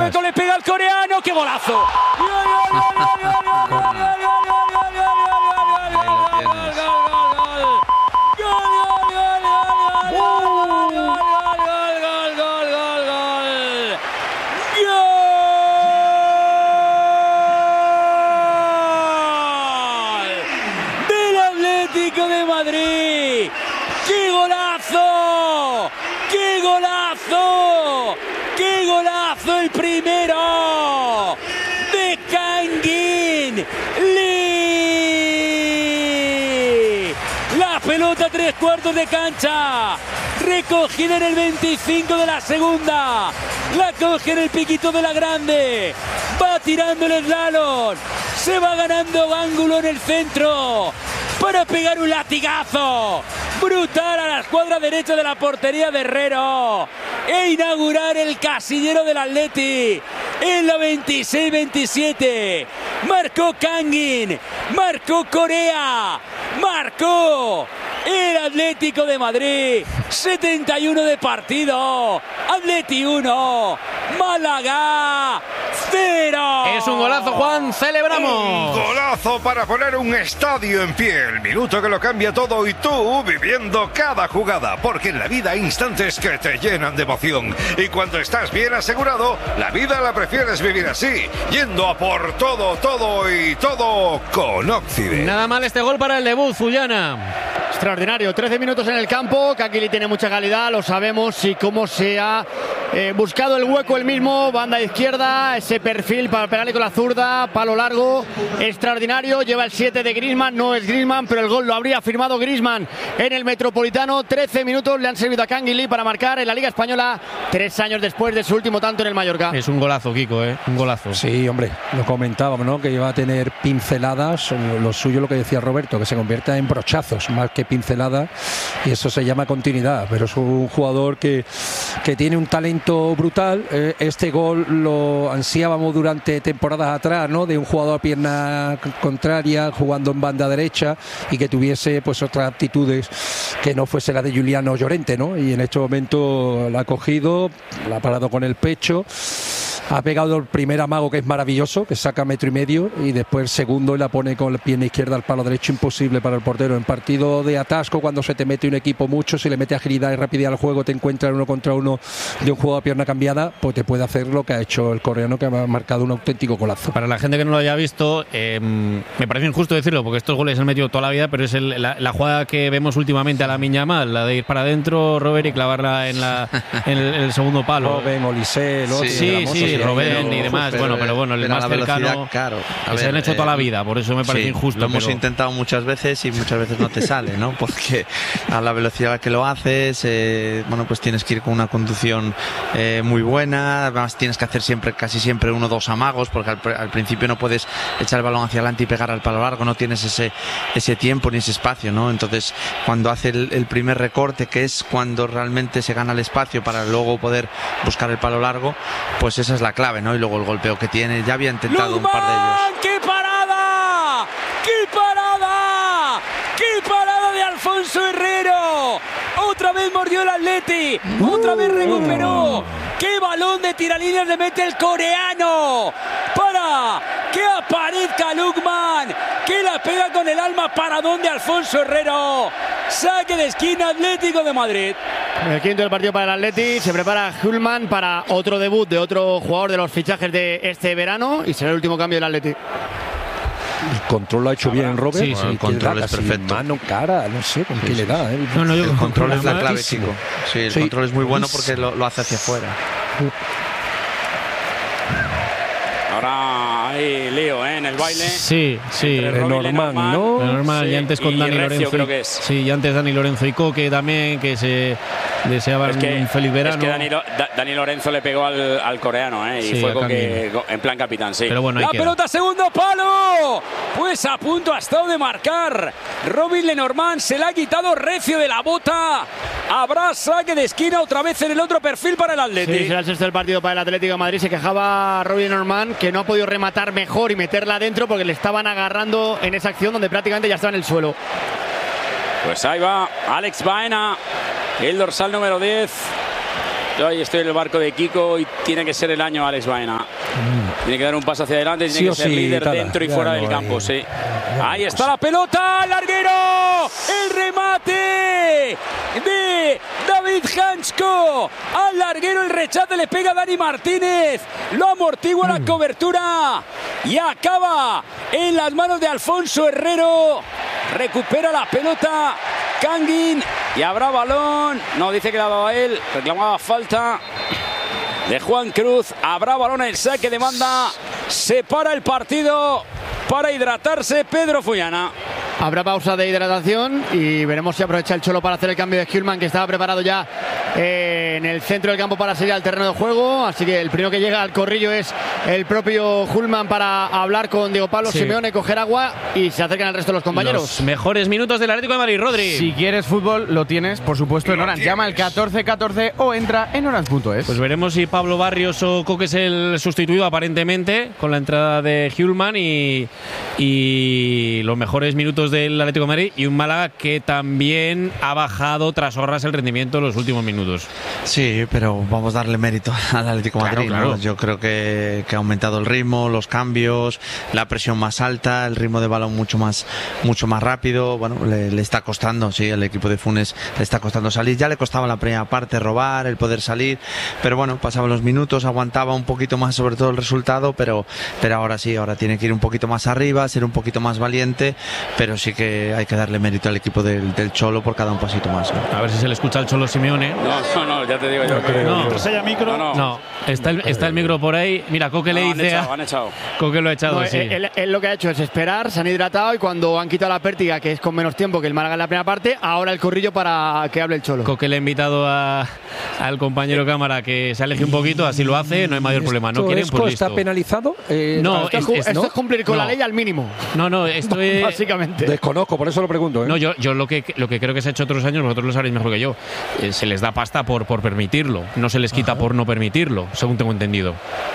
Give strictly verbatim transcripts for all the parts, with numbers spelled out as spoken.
hueco, le pega al coreano. ¡Qué golazo! De Madrid. ¡Qué golazo! ¡Qué golazo! ¡Qué golazo el primero! De Kangin Lee. La pelota a tres cuartos de cancha. Recogida en el veinticinco de la segunda. La coge en el piquito de la grande. Va tirando el slalom. Se va ganando ángulo en el centro para pegar un latigazo brutal a la escuadra derecha de la portería de Herrero e inaugurar el casillero del Atleti en la veintiséis veintisiete. Marcó Kangin, marcó Corea, marcó el Atlético de Madrid. setenta y uno de partido. Atleti uno, Málaga cero. Es un golazo, Juan, celebramos. Un golazo para poner un estadio en pie. El minuto que lo cambia todo y tú viviendo cada jugada. Porque en la vida hay instantes que te llenan de emoción. Y cuando estás bien asegurado, la vida la prefieres vivir así. Yendo a por todo, todo y todo con Occident. Nada mal este gol para el debut, Zullana. Extraordinario, trece minutos en el campo. Kangin Lee tiene mucha calidad, lo sabemos, y cómo se ha eh, buscado el hueco el mismo, banda izquierda, ese perfil para pegarle con la zurda, palo largo, extraordinario. Lleva el siete de Griezmann, no es Griezmann, pero el gol lo habría firmado Griezmann en el Metropolitano. trece minutos le han servido a Kangin Lee para marcar en la Liga Española, tres años después de su último tanto en el Mallorca. Es un golazo, Kiko, ¿eh? Un golazo. Sí, hombre, lo comentábamos, ¿no? Que iba a tener pinceladas, lo suyo, lo que decía Roberto, que se convierta en brochazos más que pinceladas, y eso se llama continuidad. Pero es un jugador que, que tiene un talento brutal. Eh, este gol lo ansiábamos durante temporadas atrás, ¿no? De un jugador a pierna contraria jugando en banda derecha y que tuviese pues otras aptitudes que no fuese la de Giuliano Llorente, ¿no? Y en este momento la ha cogido, la ha parado con el pecho. Ha pegado el primer amago, que es maravilloso, que saca metro y medio, y después el segundo y la pone con la pierna izquierda al palo derecho, imposible para el portero. En partido de atasco, cuando se te mete un equipo mucho, si le mete agilidad y rapidez al juego, te encuentras uno contra uno de un juego a pierna cambiada, pues te puede hacer lo que ha hecho el coreano, que ha marcado un auténtico golazo. Para la gente que no lo haya visto, eh, me parece injusto decirlo, porque estos goles han metido toda la vida, pero es el, la, la jugada que vemos últimamente a Lamine Yamal, la de ir para adentro, Robert, y clavarla en, la, en, el, en el segundo palo. Robben, Olise, sí, sí, sí, Robben y demás. Pero, bueno, pero bueno, el más cercano, claro, a que ver, se han hecho toda la vida, por eso me parece sí, injusto. Lo hemos pero... intentado muchas veces y muchas veces no te sale, ¿no? Porque a la velocidad que lo haces, eh, bueno, pues tienes que ir con una conducción eh, muy buena. Además tienes que hacer siempre, casi siempre uno o dos amagos, porque al, al principio no puedes echar el balón hacia adelante y pegar al palo largo, no tienes ese, ese tiempo ni ese espacio, ¿no? Entonces cuando hace el, el primer recorte, que es cuando realmente se gana el espacio para luego poder buscar el palo largo, pues esa es la clave, ¿no? Y luego el golpeo que tiene, ya había intentado Lukman, un par de ellos. ¡Qué parada! ¡Qué parada! ¡Qué parada de Alfonso Herrero! Otra vez mordió el Atleti, otra vez recuperó. ¡Qué balón de tiralíneas le mete el coreano! Para que aparezca Lukman, que la pega con el alma. Paradón de Alfonso Herrero. Saque de esquina, Atlético de Madrid. El quinto del partido para el Atleti. Se prepara Hulman para otro debut de otro jugador de los fichajes de este verano, y será el último cambio del Atleti. El control lo ha hecho bien Robert. Sí, sí, el control es perfecto. Mano, cara, no sé con sí, qué sí. le da. ¿eh? No, no, yo el control es la clave, chico. chico. Sí, el sí. control es muy bueno porque lo, lo hace hacia afuera. Ahora hay lío, ¿eh? En el baile. Sí, sí. Entre Robin Norman, Lenormand, ¿no? Normal, sí, y antes con y Dani Recio, Lorenzo. creo Y, que es. sí, y antes Dani Lorenzo y Coque también, que se deseaban Es que, un feliz verano. es que Dani, Da, Dani Lorenzo le pegó al, al coreano, ¿eh? Y Sí, fue a Coque en plan capitán, sí. Pero bueno, ahí la queda. pelota, segundo palo. Pues a punto ha estado de marcar Robin Lenormand. Se la ha quitado Recio de la bota. Habrá saque de esquina otra vez en el otro perfil para el Atleti. Sí, será el sexto del partido para el Atlético de Madrid. Se quejaba Robin Lenormand, que no ha podido rematar mejor y meterla adentro porque le estaban agarrando en esa acción donde prácticamente ya estaba en el suelo. Pues ahí va Alex Baena, el dorsal número diez. Yo ahí estoy en el barco de Kiko y tiene que ser el año Alex Baena. Mm. Tiene que dar un paso hacia adelante, tiene sí que ser sí, líder tada, dentro y fuera no, del campo. eh, Sí. ya, Ahí pues. está la pelota, el larguero, el remate de David Hansko. Al larguero el rechace le pega a Dani Martínez, lo amortigua mm. la cobertura y acaba en las manos de Alfonso Herrero. Recupera la pelota Kangin y habrá balón. No, dice que la daba él, reclamaba falta de Juan Cruz. Habrá balón, el saque de banda. Se para el partido para hidratarse Pedro Fullana. Habrá pausa de hidratación y veremos si aprovecha el Cholo para hacer el cambio de Hjulman, que estaba preparado ya eh, en el centro del campo para salir al terreno de juego. Así que el primero que llega al corrillo es el propio Hjulman para hablar con Diego Pablo sí. Simeone, coger agua y se acercan al resto de los compañeros. Los mejores minutos del Atlético de Madrid, Rodri. Si quieres fútbol, lo tienes, por supuesto, en Orange. Llama al catorce catorce o entra en orange punto es. Pues veremos si Pablo Barrios o Coque es el sustituido aparentemente con la entrada de Hjulman y, y los mejores minutos del Atlético de Madrid y un Málaga que también ha bajado tras horas el rendimiento en los últimos minutos. Sí, pero vamos a darle mérito al Atlético de Madrid. Claro, claro. ¿no? Yo creo que, que ha aumentado el ritmo, los cambios, la presión más alta, el ritmo de balón mucho más, mucho más rápido. Bueno, le, le está costando, sí, al equipo de Funes le está costando salir. Ya le costaba la primera parte robar, el poder salir, pero bueno, pasaban los minutos, aguantaba un poquito más sobre todo el resultado, pero, pero ahora sí, ahora tiene que ir un poquito más arriba, ser un poquito más valiente, pero sí que hay que darle mérito al equipo del, del Cholo por cada un pasito más, ¿no? A ver si se le escucha al Cholo Simeone. No, no, no, ya te digo yo. No, que no. mientras haya micro. No, no. está, el, está el micro por ahí. Mira, Coque le No, han dice. echado, a- han echado. Coque lo ha echado, No, sí. él, él lo que ha hecho es esperar, se han hidratado y cuando han quitado la pértiga, que es con menos tiempo que el Málaga en la primera parte, ahora el corrillo para que hable el Cholo. Coque le ha invitado a, al compañero cámara que se aleje un poquito, así lo hace, no hay mayor problema. No ¿Esto quieren, es- pues ¿Está listo. penalizado? Eh, No, esto, es, es- ju- es- esto ¿no? es cumplir con No. la ley al mínimo. No, no, esto es. Básicamente. Desconozco, por eso lo pregunto. ¿eh? No, yo, yo lo que lo que creo que se ha hecho otros años, vosotros lo sabréis mejor que yo, eh, se les da pasta por, por permitirlo, no se les quita por no permitirlo, según tengo entendido.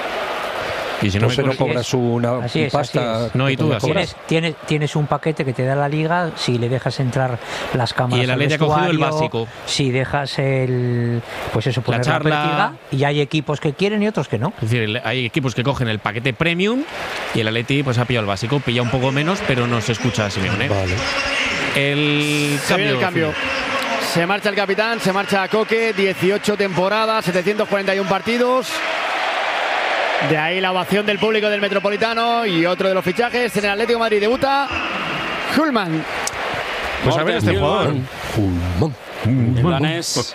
Y si no Entonces me no corri- cobras una Así es, pasta. así es. No, y tú, ¿cómo así cobras? Tienes, tienes, tienes un paquete que te da la liga si le dejas entrar las cámaras. Y el al Atleti ha cogido el vestuario, básico. Si dejas el. Pues eso, poner la, charla. pértiga, y hay equipos que quieren y otros que no. Es decir, el- hay equipos que cogen el paquete premium y el Atleti pues ha pillado el básico, pilla un poco menos, pero no se escucha a Simeone. Vale. El Se viene cambio. el cambio. Se marcha el capitán, se marcha Coque, dieciocho temporadas, setecientos cuarenta y uno partidos. De ahí la ovación del público del Metropolitano y otro de los fichajes en el Atlético de Madrid debuta Hjulman. Pues a ver este jugador. El danés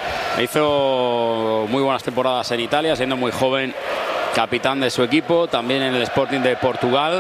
hizo muy buenas temporadas en Italia, siendo muy joven, capitán de su equipo, también en el Sporting de Portugal.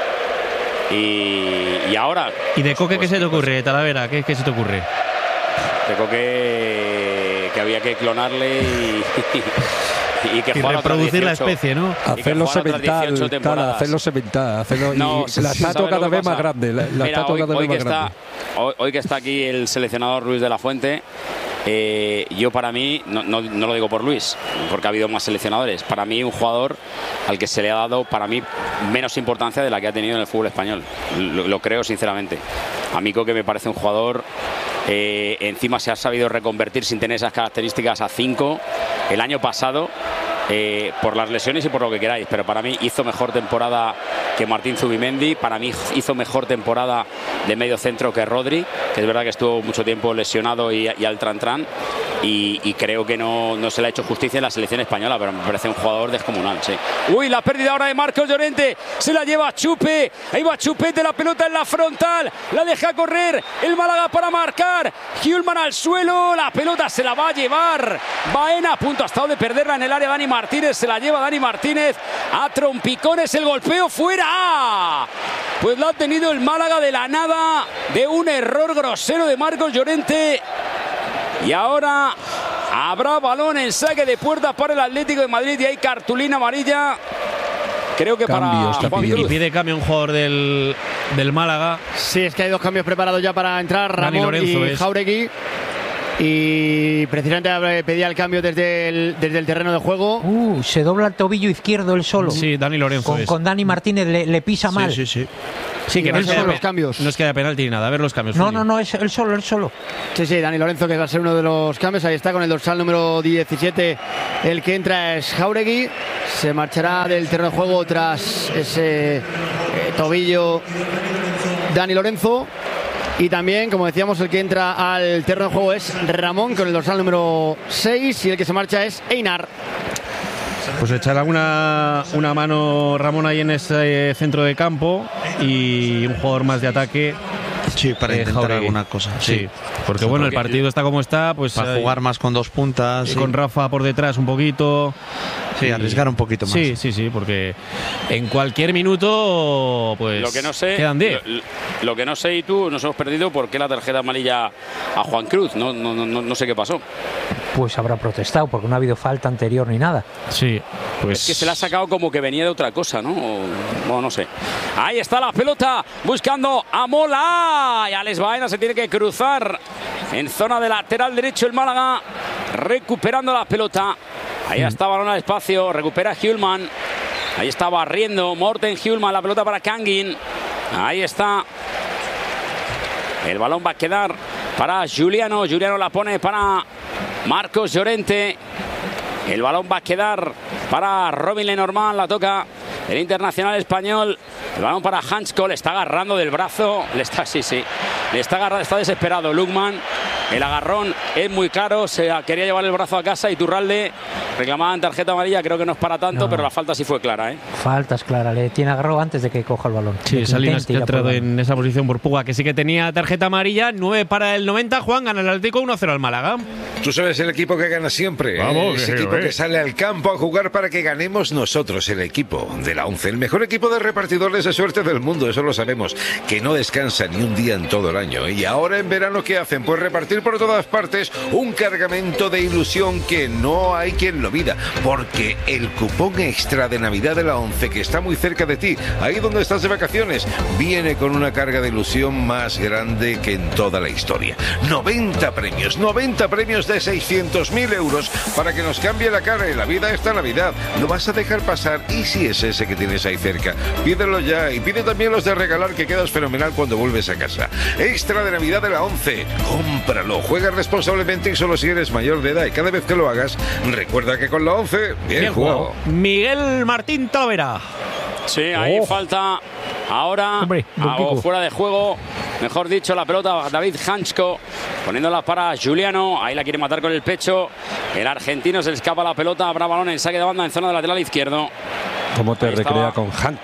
Y, y ahora, ¿Y de Coque pues, qué se te pues, ocurre, Talavera? ¿Qué, qué se te ocurre? Creo que, que había que clonarle y, y que Y jugara otras reproducir la dieciocho. especie, ¿no? Y que Hacerlo jugara otras semental, dieciocho Tala, temporadas. hacerlo semental, hacerlo, No, y la ¿sabes estatua lo cada que vez más pasa? grande, la, la Mira, estatua hoy, cada hoy vez que más grande. está, hoy, hoy que está aquí el seleccionador Luis de la Fuente, eh, yo para mí, no, no, no lo digo por Luis, porque ha habido más seleccionadores, para mí un jugador al que se le ha dado, para mí, menos importancia de la que ha tenido en el fútbol español. Lo, lo creo sinceramente. A mí Coque me parece un jugador, eh, encima se ha sabido reconvertir sin tener esas características a cinco. El año pasado, eh, por las lesiones y por lo que queráis, pero para mí hizo mejor temporada que Martín Zubimendi, para mí hizo mejor temporada de medio centro que Rodri, que es verdad que estuvo mucho tiempo lesionado y, y al tran-tran, y, y creo que no, no se le ha hecho justicia en la selección española, pero me parece un jugador descomunal, sí. Uy, la pérdida ahora de Marcos Llorente, se la lleva Chupe, ahí va Chupete, la pelota en la frontal, la deja correr el Málaga para marcar, Hjulman al suelo, la pelota se la va a llevar Baena, a punto ha estado de perderla en el área Dani Martínez, se la lleva Dani Martínez a trompicones, el golpeo fuera, pues lo ha tenido el Málaga de la nada, de un error grosero de Marcos Llorente. Y ahora habrá balón en saque de puerta para el Atlético de Madrid y hay cartulina amarilla. Creo que Cambio para está Juan pidiendo. Y Cruz. pide cambio un jugador del, del Málaga. Sí, es que hay dos cambios preparados ya para entrar, Dani Ramón Lorenzo y es. Jauregui. Y precisamente pedía el cambio desde el, desde el terreno de juego. Uh, se dobla el tobillo izquierdo él solo. Sí, Dani Lorenzo Con, es. con Dani Martínez le, le pisa Sí, mal. sí, sí. Sí, que no él es, que solo haya, los cambios. no es que haya penalti ni nada. A ver los cambios. No, Fuli. no, no, es él solo, él solo. Sí, sí, Dani Lorenzo, que va a ser uno de los cambios. Ahí está con el dorsal número diecisiete. El que entra es Jauregui. Se marchará del terreno de juego tras ese eh, tobillo Dani Lorenzo. Y también, como decíamos, el que entra al terreno de juego es Ramón con el dorsal número seis. Y el que se marcha es Einar. Pues echará una, una mano Ramón ahí en ese centro de campo y un jugador más de ataque. Sí, para eh, intentar Jauregui. alguna cosa. Sí, Sí, porque bueno, el partido está como está, pues para eh, jugar más con dos puntas. con Sí, Rafa por detrás un poquito. Sí, Y- arriesgar un poquito más. Sí, sí, sí, porque en cualquier minuto, pues Lo que no sé, quedan diez. Lo, lo que no sé y tú nos hemos perdido por qué la tarjeta amarilla a Juan Cruz. No, no, no, no sé qué pasó. Pues habrá protestado porque no ha habido falta anterior ni nada. Sí, pues Es que se la ha sacado como que venía de otra cosa, ¿no? O, bueno, no sé. Ahí está la pelota buscando a Mola. Y Alex Baena se tiene que cruzar en zona de lateral derecho el Málaga, recuperando la pelota. Ahí está, balón al espacio, recupera Hjulman. Ahí está barriendo Morten Hjulman, la pelota para Kangin. Ahí está. El balón va a quedar para Juliano. Juliano la pone para Marcos Llorente. El balón va a quedar para Robin Lenormand. La toca el internacional español. El balón para Hansko. Le está agarrando del brazo. Le está, sí, sí. Le está agarrando, está desesperado Lukman. El agarrón es muy claro. Se quería llevar el brazo a casa. Y Turralde reclamaban tarjeta amarilla. Creo que no es para tanto, No. pero la falta sí fue clara, ¿eh? Faltas, clara. Le tiene agarrado antes de que coja el balón. sí, De que Salinas intente que ha ir a por entrado el balón. en esa posición por Puga, que sí que tenía tarjeta amarilla. nueve para el noventa. Juan gana el Atlético uno cero al Málaga. Tú sabes el equipo que gana siempre. Vamos, Ese que equipo eh. que sale al campo a jugar para que ganemos nosotros, el equipo de la ONCE. El mejor equipo de repartidores de suerte del mundo, eso lo sabemos. Que no descansa ni un día en todo el año. Y ahora en verano, ¿qué hacen? Pues repartir por todas partes un cargamento de ilusión que no hay quien lo mida. Porque el cupón extra de Navidad de la ONCE, que está muy cerca de ti, ahí donde estás de vacaciones, viene con una carga de ilusión más grande que en toda la historia. noventa premios, noventa premios de seiscientos mil euros para que nos cambie la cara y la vida esta Navidad. ¿Lo vas a dejar pasar? ¿Y si es ese que tienes ahí cerca? Pídelo ya y pide también los de regalar, que quedas fenomenal cuando vuelves a casa. Extra de Navidad de la ONCE. Cómpralo, juega responsablemente y solo si eres mayor de edad. Y cada vez que lo hagas, recuerda que con la ONCE, bien, Bien jugado. jugado. Miguel Martín Talavera. Sí, ahí Oh. falta ahora, Hombre, a- o Kiko. fuera de juego, mejor dicho, la pelota David Hansko, poniéndola para Juliano. Ahí la quiere matar con el pecho. El argentino se le escapa la pelota. Habrá balón en saque de banda en zona de lateral izquierdo. ¿Cómo te Ahí recrea estaba. con Hank?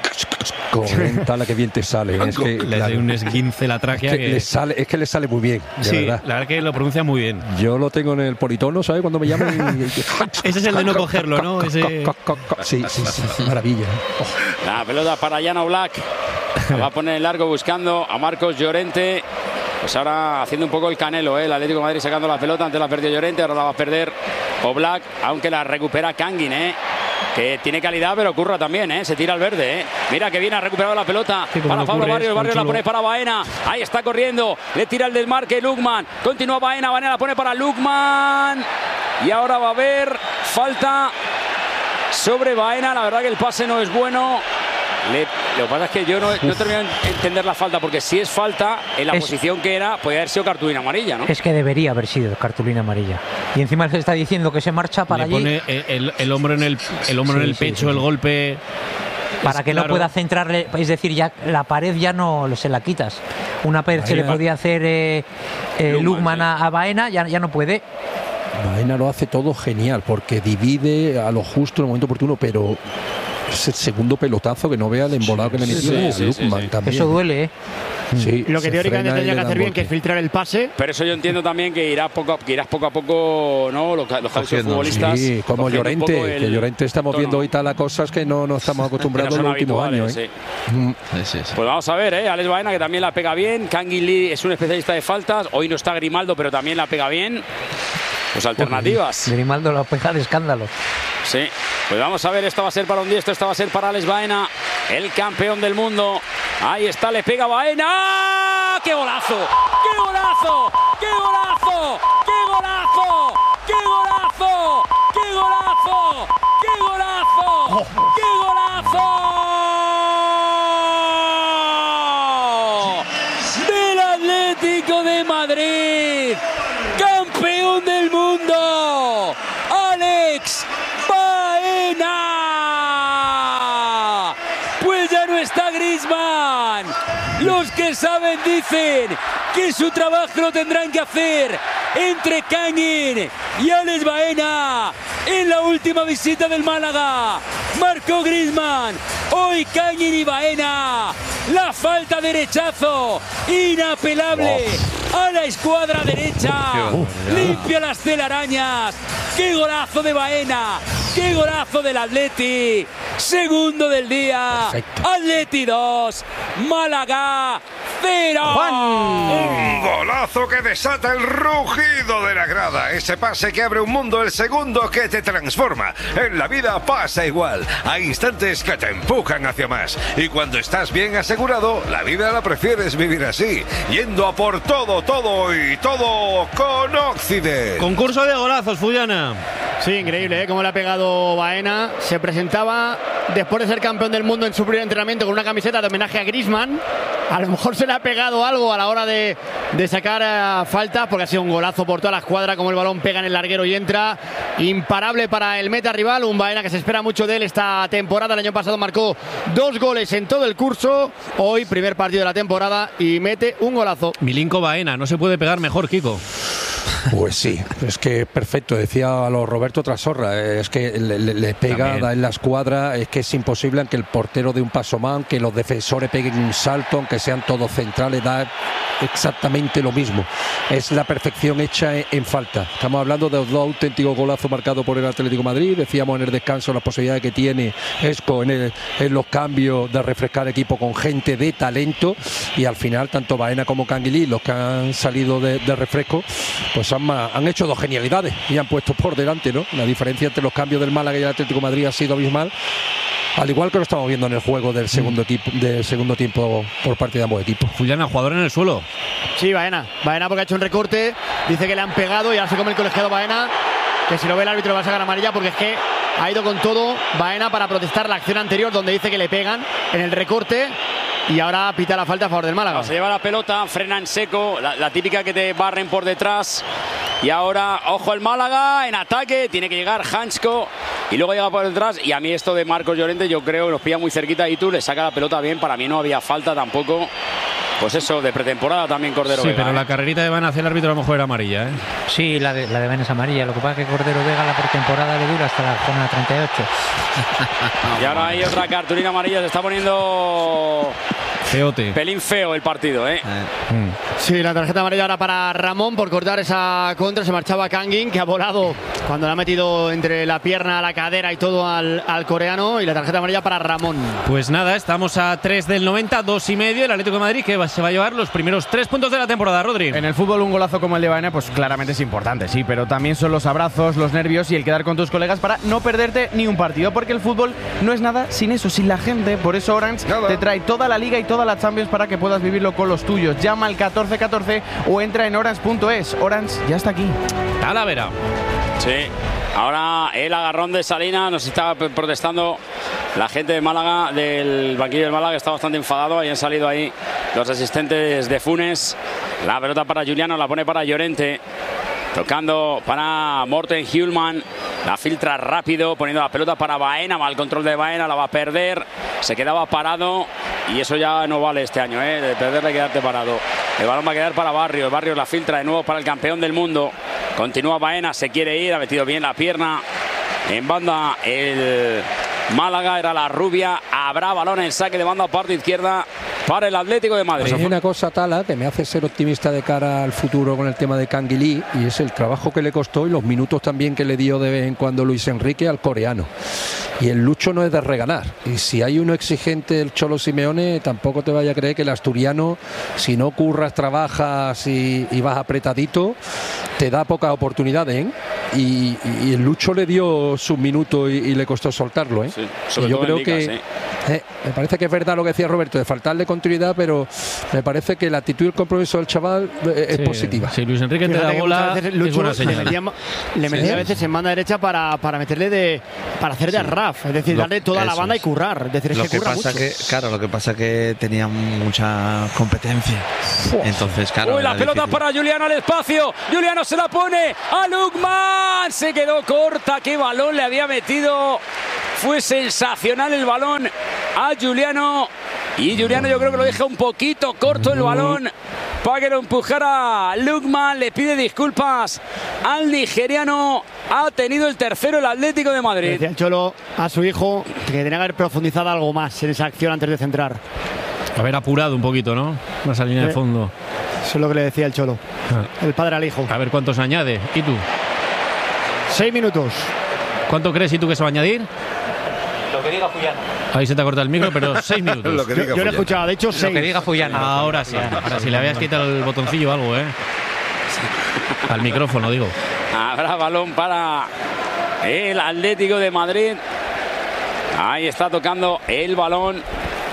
Tala que bien te sale. Es que, Le la- hace un esguince la es tráquea. que que- le sale, es que le sale muy bien, de sí, verdad. la verdad que lo pronuncia muy bien. Yo lo tengo en el politono, ¿sabes? Cuando me llaman. y- Ese es el de no cogerlo, ¿no? Ese... Sí, sí, sí, sí, maravilla. La pelota para Llano Black. La va a poner en largo buscando a Marcos Llorente. Pues ahora haciendo un poco el canelo, ¿eh? El Atlético de Madrid sacando la pelota. Antes la perdió Llorente, ahora la va a perder Oblak, aunque la recupera Kangin, ¿eh? Que tiene calidad, pero curra también, ¿eh? Se tira al verde, ¿eh? Mira que viene, ha recuperado la pelota Sí, como para no Pablo ocurre, Barrios. es Barrios la chulo. pone para Baena. Ahí está corriendo. Le tira el desmarque Lukman. Continúa Baena. Baena la pone para Lukman. Y ahora va a haber falta sobre Baena. La verdad que el pase no es bueno. Le- lo que pasa es que yo no, no termino de entender la falta, porque si es falta, en la Es- posición que era, podía haber sido cartulina amarilla, ¿no? Es que debería haber sido cartulina amarilla. Y encima le está diciendo que se marcha para Le allí pone el, el- el hombro en el, el, hombro en Sí, el sí, pecho, sí. el golpe. para es que claro. no pueda centrarle. Es decir, ya la pared ya no se la quitas. Una pared que le Baena. podía hacer eh, eh, Lukman, Lukman sí. a, a Baena, ya, ya no puede. Baena lo hace todo genial porque divide a lo justo en el momento oportuno, pero ese segundo pelotazo que no vea el embolado que le metió sí, a sí, sí, Lukman sí. también. Eso duele, ¿eh? Sí, Lo que se teóricamente frena y tendría le que da hacer bien, que es golpe. filtrar el pase. Pero eso yo entiendo también que irás poco a, que irás poco a poco, ¿no? Los, los Cogiendo, futbolistas. Sí, como cogiendo un Llorente, poco el que Llorente estamos tono. viendo ahorita las cosas que no, no estamos Que no acostumbrados en son los últimos habituales, años. ¿eh? sí. Mm. Sí, sí, sí. Pues vamos a ver, ¿eh? Alex Baena, que también la pega bien. Kangin Lee es un especialista de faltas. Hoy no está Grimaldo, pero también la pega bien. Pues alternativas. Grimaldo la pega de escándalo. Sí. Pues vamos a ver, esto va a ser para un diestro, esto va a ser para Alex Baena, el campeón del mundo. Ahí está, le pega Baena. ¡Qué golazo! ¡Qué golazo! ¡Qué golazo! ¡Qué golazo! golazo! ¡Qué golazo! ¡Qué golazo! ¡Qué golazo! Del Atlético de Madrid, campeón del mundo, Alex Baena. Pues ya no está Griezmann. Los que saben dicen que su trabajo lo tendrán que hacer entre Kangin y Alex Baena. En la última visita del Málaga marcó Griezmann, hoy Kangin y Baena. La falta derechazo inapelable oh. a la escuadra derecha. Uh, limpia las telarañas. ¡Qué golazo de Baena! ¡Qué golazo del Atleti! Segundo del día. Perfecto. Atleti dos, Málaga cero. Juan. Un golazo que desata el rugido de la grada. Ese pase que abre un mundo, el segundo que te transforma. En la vida pasa igual. Hay instantes que te empujan hacia más. Y cuando estás bien asegurado, la vida la prefieres vivir así. Yendo a por todo, todo y todo con Occident. Concurso de golazos, Fullana. Sí, increíble, ¿eh? Cómo le ha pegado Baena. Se presentaba después de ser campeón del mundo en su primer entrenamiento con una camiseta de homenaje a Griezmann. A lo mejor se le ha pegado algo a la hora de, de sacar uh, falta, porque ha sido un golazo por toda la escuadra, como el balón pega en el larguero y entra. Imparable para el meta rival, un Baena que se espera mucho de él esta temporada. El año pasado marcó dos goles en todo el curso. Hoy, primer partido de la temporada y mete un golazo. Milinko Baena, no se puede pegar mejor, Kiko. Pues sí, es que perfecto, decía a lo Roberto Trasorra, es que le, le, le pega, También. da en la escuadra, es que es imposible aunque el portero dé un paso más, aunque los defensores peguen un salto, aunque sean todos centrales, da exactamente lo mismo. Es la perfección hecha en, en falta. Estamos hablando de los dos auténticos golazos marcados por el Atlético de Madrid. Decíamos en el descanso las posibilidades que tiene Esco en, el, en los cambios de refrescar equipo con gente de talento, y al final tanto Baena como Canguilí, los que han salido de, de refresco, pues han, han hecho dos genialidades y han puesto por delante, ¿no? La diferencia entre los cambios del Málaga y el Atlético de Madrid ha sido abismal, al igual que lo estamos viendo en el juego del segundo equipo, del segundo tiempo por parte de ambos equipos. Fullana, jugador en el suelo. Sí, Baena, Baena porque ha hecho un recorte, dice que le han pegado y ahora se come el colegiado Baena, que si lo ve el árbitro va a sacar amarilla, porque es que ha ido con todo Baena para protestar la acción anterior donde dice que le pegan en el recorte. Y ahora pita la falta a favor del Málaga. Se lleva la pelota, frena en seco, la, la típica que te barren por detrás. Y ahora, ojo el Málaga, en ataque, tiene que llegar Hansko y luego llega por detrás. Y a mí esto de Marcos Llorente, yo creo, nos pilla muy cerquita y tú le saca la pelota bien. Para mí no había falta tampoco. Pues eso, de pretemporada también Cordero sí, Vega. Sí, pero ¿eh? la carrerita de Van hacia el árbitro a lo mejor era amarilla, ¿eh? Sí, la de, la de Van es amarilla. Lo que pasa es que Cordero Vega la pretemporada le dura hasta la zona treinta y ocho. Y ahora hay otra cartulina amarilla. Se está poniendo... Feote. Pelín feo el partido, ¿eh? eh. Mm. Sí, la tarjeta amarilla ahora para Ramón por cortar esa contra. Se marchaba Kangin, que ha volado cuando le ha metido entre la pierna, la cadera y todo al, al coreano. Y la tarjeta amarilla para Ramón. Pues nada, estamos a tres del noventa, dos y medio. El Atlético de Madrid que va, se va a llevar los primeros tres puntos de la temporada, Rodri. En el fútbol un golazo como el de Baena pues claramente es importante, sí, pero también son los abrazos, los nervios y el quedar con tus colegas para no perderte ni un partido, porque el fútbol no es nada sin eso, sin la gente. Por eso Orange nada. te trae toda la Liga y toda la Champions para que puedas vivirlo con los tuyos. Llama al catorce catorce o entra en orange punto es. Orange ya está aquí. Talavera. Sí. Ahora el agarrón de Salinas, nos está protestando la gente de Málaga, del banquillo del Málaga, está bastante enfadado. Ahí han salido ahí los asistentes de Funes. La pelota para Juliano, la pone para Llorente. Tocando para Morten Hjulman. La filtra rápido, poniendo la pelota para Baena. Mal control de Baena, la va a perder. Se quedaba parado y eso ya no vale este año, ¿eh? De perderle, quedarte parado. El balón va a quedar para Barrios. Barrios la filtra de nuevo para el campeón del mundo. Continúa Baena, se quiere ir, ha metido bien la pierna. En banda el Málaga, era la rubia. Habrá balón en saque de banda, parte izquierda para el Atlético de Madrid. Pues hay una cosa, Tala, que me hace ser optimista de cara al futuro con el tema de Canguilí, y es el trabajo que le costó y los minutos también que le dio de vez en cuando Luis Enrique al coreano. Y el Lucho no es de regalar. Y si hay uno exigente, el Cholo Simeone, tampoco te vaya a creer que el asturiano, si no curras, trabajas y, y vas apretadito, te da pocas oportunidades, ¿eh? Y, y el Lucho le dio sus minutos y, y le costó soltarlo, ¿eh? Sí, sobre y yo todo creo en Liga, que sí. Eh, me parece que es verdad lo que decía Roberto, de faltarle continuidad, pero me parece que la actitud y el compromiso del chaval eh, es Sí, positiva. Si Luis Enrique te da bola, es buena le señal. metía, le metía Sí. a veces en banda derecha para, para meterle de para hacer de Arraf, es decir, Lo- darle toda la eso banda y es. currar. Es decir, es Lo que que curra pasa mucho. que, claro, lo que pasa que tenía mucha competencia. Entonces, claro. Uy, la era pelota difícil. para Juliano al espacio. Juliano se la pone a Lukman. Se quedó corta. Qué balón le había metido. Fue sensacional el balón a Juliano. Y Juliano yo creo que lo deja un poquito corto el balón para que lo empujara Lukman. Le pide disculpas al nigeriano. Ha tenido el tercero el Atlético de Madrid. Decía el Cholo a su hijo que tenía que haber profundizado algo más en esa acción antes de centrar. Haber apurado un poquito, ¿no? Esa línea de Eh. fondo. Eso es lo que le decía el Cholo, el padre al hijo. A ver cuántos añade. ¿Y tú? Seis minutos. ¿Cuánto crees y tú que se va a añadir? Lo que diga Fullana. Ahí se te ha cortado el micro, pero seis minutos. Lo que Yo, diga yo lo he Fullana. escuchado, de hecho, seis. Lo que diga Fullana. Ahora sí. Ahora sí, le habías quitado el botoncillo o algo, ¿eh? Al micrófono, digo. Habrá balón para el Atlético de Madrid. Ahí está tocando el balón.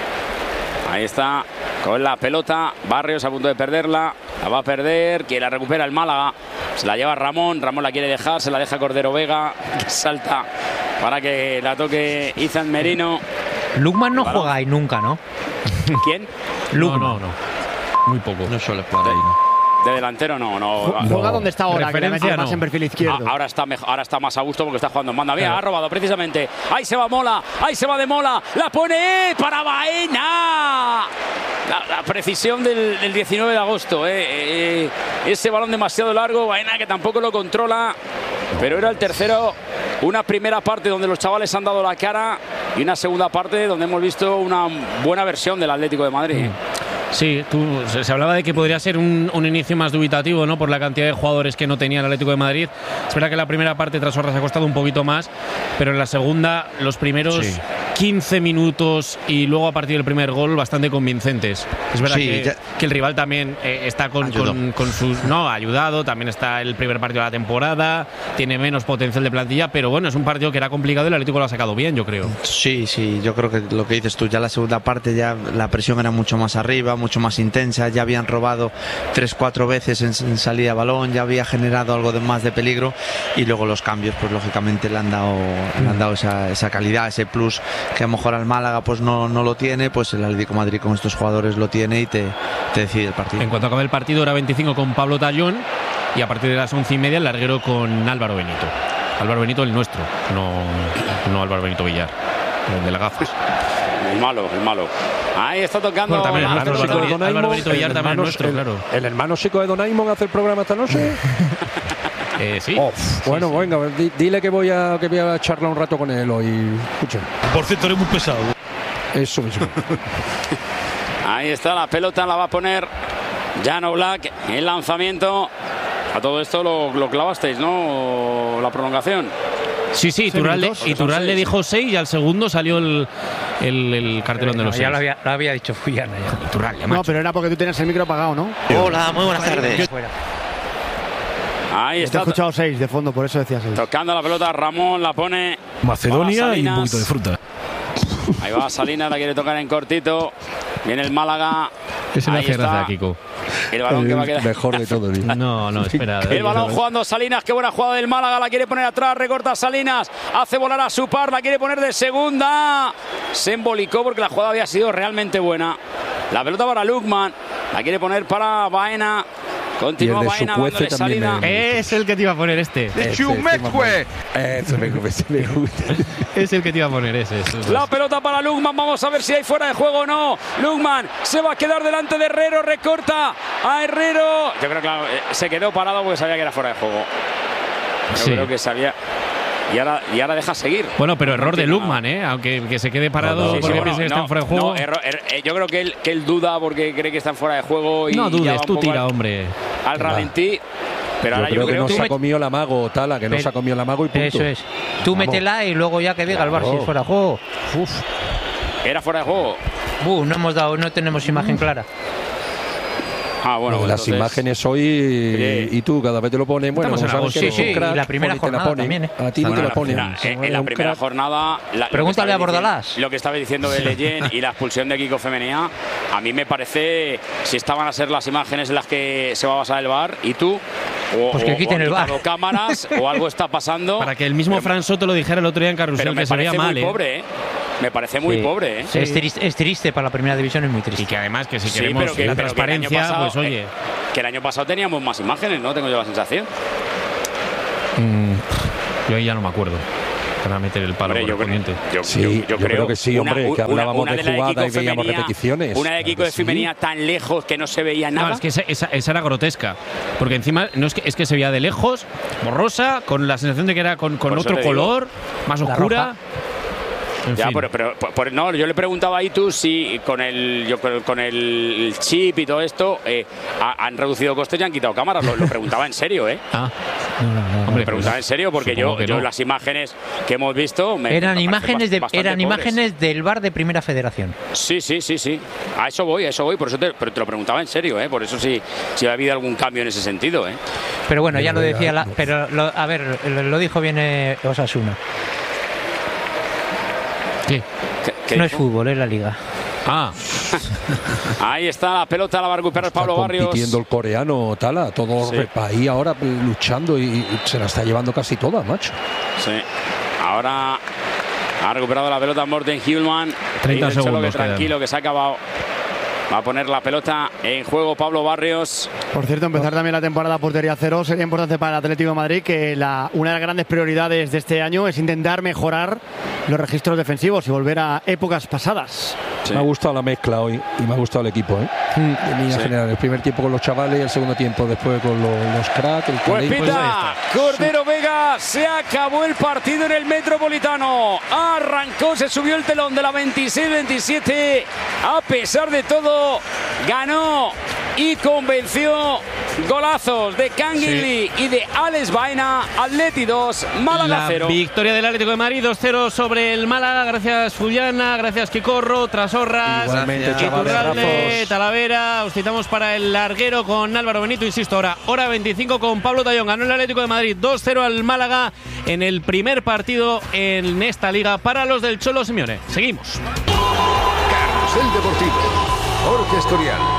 Ahí está con la pelota. Barrios a punto de perderla. La va a perder. Quien la recupera el Málaga. Se la lleva Ramón. Ramón la quiere dejar. Se la deja Cordero Vega. Que salta para que la toque Izan Merino. Lukman no Balón. juega ahí nunca, ¿no? ¿Quién? No, no, no. Muy poco. No suele jugar ahí, ¿no? De delantero no. no. Juega donde está ahora, que le Referencia mete más no. en perfil izquierdo. Ah, ahora está mejor, ahora está más a gusto porque está jugando en banda. Bien, ha robado precisamente. Ahí se va Mola, ahí se va de Mola. La pone eh, para Baena. La, la precisión del, del diecinueve de agosto. Eh, eh, ese balón demasiado largo. Baena que tampoco lo controla. Pero era el tercero. Una primera parte donde los chavales han dado la cara. Y una segunda parte donde hemos visto una buena versión del Atlético de Madrid. Sí, tú, se, se hablaba de que podría ser un, un inicio más dubitativo, ¿no? Por la cantidad de jugadores que no tenía el Atlético de Madrid. Es verdad que la primera parte tras Horras ha costado un poquito más, pero en la segunda, los primeros Sí. quince minutos y luego a partir del primer gol, bastante convincentes. Es verdad Sí, que, ya- que el rival también eh, está con, Ayudó. con, con sus. No, ha ayudado, también está el primer partido de la temporada, tiene menos potencial de plantilla, pero bueno, es un partido que era complicado y el Atlético lo ha sacado bien, yo creo. Sí, sí, yo creo que lo que dices tú, ya la segunda parte ya la presión era mucho más arriba, mucho más intensa, ya habían robado tres, cuatro veces en, en salida de balón, ya había generado algo de más de peligro y luego los cambios, pues lógicamente le han dado, le han dado esa, esa calidad, ese plus que a lo mejor al Málaga pues no, no lo tiene, pues el Atlético de Madrid con estos jugadores lo tiene y te, te decide el partido. En cuanto acabe el partido, hora veinticinco con Pablo Tallón y a partir de las once y media el larguero con Álvaro Benito. Álvaro Benito el nuestro, no, no Álvaro Benito Villar, el de las gafas. El malo, el malo. Ahí está tocando. Bueno, también el la nuestro, pelota. Álvaro Benito- Álvaro Benito Villar el también hermano- nuestro, el- claro. El hermano chico de Donaimon hace el programa esta noche. Eh, sí. Oh, bueno, sí, sí. venga, di- dile que voy a que voy a charlar un rato con él hoy. Escucha. Por cierto, eres muy pesado. Eso mismo. Ahí está la pelota, la va a poner Jan Black. El lanzamiento. A todo esto lo, lo clavasteis, ¿no? La prolongación. Sí, sí, Iturralde, minutos, Iturralde son seis. dijo seis y al segundo salió el, el, el cartelón de los ya seis. lo había, lo había dicho Fullana ya. Iturralde, No, macho. pero era porque tú tenías el micro apagado, ¿no? Hola, muy buenas tardes. Fuera. Ahí Te he está. escuchado seis de fondo, por eso decía seis. Tocando la pelota, Ramón la pone. Macedonia Para y un Salinas. poquito de fruta. Ahí va Salinas, la quiere tocar en cortito. Viene el Málaga. Ese le Ahí hace está. gracia a Kiko. El balón que va a quedar. Mejor de todo, tío. No, no, espera. El balón jugando Salinas, qué buena jugada del Málaga, la quiere poner atrás, recorta Salinas, hace volar a su par, la quiere poner de segunda. Se embolicó porque la jugada había sido realmente buena. La pelota para Lukman, la quiere poner para Baena. Continúa Y el de Baena Sucuece dándole también salida. me- Es el que te iba a poner este. Ese, ese me- Eso me gusta, me gusta. Es el que te iba a poner ese. eso es. La pelota para Lukman, vamos a ver si hay fuera de juego o no. Lukman se va a quedar delante de Herrero, recorta a Herrero. Yo creo que claro, eh, se quedó parado porque sabía que era fuera de juego. Yo Sí. creo que sabía. Y ahora, y ahora deja seguir. Bueno, pero No error de entiendo Lukman, ¿eh? Aunque que se quede parado No, no, Sí, sí, porque bueno, piensa que no, está en fuera de juego. no, error- er- eh, yo creo que él, que él duda porque cree que está en fuera de juego. Y No ya va dudes, un tú poco tira, al, hombre. al ralentí. Pero Yo ahora creo yo que creo no que. se ha comido la mago, Tala, que no Pero- se ha comido la mago y punto. Eso es. Tú Vamos. métela y luego ya que diga el bar si Claro. es fuera de juego. Uf. Era fuera de juego. Uh, no hemos dado, no tenemos imagen clara. Ah, bueno, las entonces, imágenes hoy y, y tú cada vez te lo pones. Bueno, Estamos como en sabes que agosto. eres un Sí, sí, crack, y la primera porque te la jornada ponen. también, ¿eh? A ti no te Bueno, la ponen. la- Si en, no en eres la un primera crack. jornada. La, Pregúntale lo que a estaba Bordalás. diciendo- Lo que estaba diciendo de Leyen y la expulsión de Kiko Femenía, a mí me parece, si estaban a ser las imágenes en las que se va a basar el V A R, y tú, o, Pues que o- quiten o han el V A R. quitado cámaras, o algo está pasando. Para que el mismo pero, Fran Soto lo dijera el otro día en pero Carrusel, me que se veía parece mal, muy ¿eh? pobre, ¿eh? Me parece muy Sí. pobre, ¿eh? Es, triste, es triste para la primera división, es muy triste. Y que además, que si Sí, queremos pero que- la pero que el año transparencia, pasado, pues oye. eh, que el año pasado teníamos más imágenes, ¿no? Tengo yo la sensación. mm, yo ahí ya no me acuerdo. Para meter el palo Hombre, yo, creo, correspondiente. yo, Sí, yo- yo yo creo, creo que sí, hombre, que una- hablábamos una de la jugada Kiko y veíamos Femenía- repeticiones. Una de Kiko Claro de que sí. Femenía tan lejos que no se veía nada. No, es que esa, esa- esa era grotesca. Porque encima no es que, es que se veía de lejos, borrosa, con la sensación de que era con, con Por eso otro te digo. color, más La oscura. roja. En Ya, fin. pero, pero por- por- no, yo le preguntaba a Itu si con el, yo, con, con el chip y todo esto eh, ha- han reducido costes y han quitado cámaras. Lo, lo preguntaba en serio, ¿eh? Ah, No, no, no, no. hombre, Le preguntaba pues, en serio porque supongo yo, que yo no. las imágenes que hemos visto me Eran me parecen imágenes, de, bastante eran pobres. imágenes del V A R de Primera Federación. Sí, sí, sí, sí. A eso voy, a eso voy. Por eso te, pero te lo preguntaba en serio, ¿eh? Por eso sí, si ha habido algún cambio en ese sentido, ¿eh? Pero bueno, ya Pero lo ya, decía, la, no. pero lo- a ver, lo, lo dijo bien eh, Osasuna. ¿qué? ¿Qué- qué No es dijo? fútbol, es la liga. Ah, Ahí está la pelota, la va a recuperar Está Pablo Barrios. compitiendo el coreano, Tala, todo Sí. el país ahora luchando y, y se la está llevando casi toda, macho. Sí. Ahora ha recuperado la pelota Morten Hjulman. treinta Y del Cholo segundos que tranquilo, quedan. que se ha acabado. Va a poner la pelota en juego Pablo Barrios. Por cierto, empezar también la temporada portería cero sería importante para el Atlético de Madrid, que la, una de las grandes prioridades de este año es intentar mejorar los registros defensivos y volver a épocas pasadas. Sí. Me ha gustado la mezcla hoy y me ha gustado el equipo, ¿eh? En línea Sí. general, el primer tiempo con los chavales y el segundo tiempo después con los, los cracks, el Pues talento. pita, Cordero Vega, se acabó el partido en el Metropolitano. Arrancó, se subió el telón de la veintiséis veintisiete. A pesar de todo, ganó y convenció. Golazos de Canguilí y de Alex Baena. Atleti dos, Málaga la cero. victoria del Atlético de Madrid dos cero sobre el Málaga. Gracias Fullana, gracias Quicorro, Trasorras, Igualmente, Gracias. chavales, Iturralde, brazos. Talavera. Os citamos para el larguero con Álvaro Benito, insisto, ahora hora veinticinco con Pablo Tallón. Ganó el Atlético de Madrid dos cero al Málaga en el primer partido en esta liga para los del Cholo Simeone. Seguimos. Carrusel Deportivo. Jorge Escorial.